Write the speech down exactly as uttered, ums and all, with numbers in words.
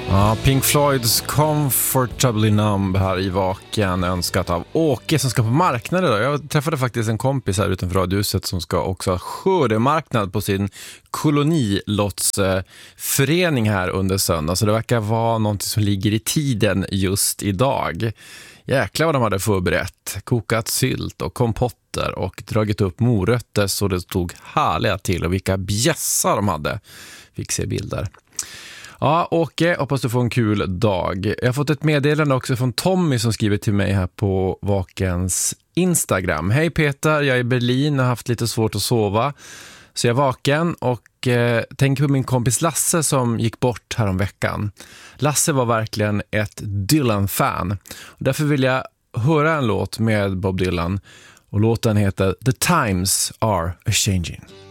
Ja, Pink Floyds Comfortably Numb här i Vaken, önskat av Åke som ska på marknaden idag. Jag träffade faktiskt en kompis här utanför radhuset som ska också ha skördemarknad på sin kolonilottsförening här under söndag. Så det verkar vara något som ligger i tiden just idag. Jäklar vad de hade förberett. Kokat sylt och kompotter och dragit upp morötter så det stod härliga till. Och vilka bjässar de hade. Fick se bilder. Ja, Åke, hoppas du får en kul dag. Jag har fått ett meddelande också från Tommy som skriver till mig här på Vakens Instagram. Hej Peter, jag är i Berlin och har haft lite svårt att sova. Så jag är vaken och eh, tänker på min kompis Lasse som gick bort här om veckan. Lasse var verkligen ett Dylan-fan. Därför vill jag höra en låt med Bob Dylan. Och låten heter The Times Are A-Changing.